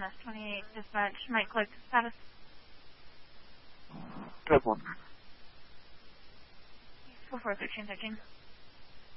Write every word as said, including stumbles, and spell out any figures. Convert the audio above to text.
S twenty-eight dispatch. Mike Click status. Good one. four four thirteen thirteen.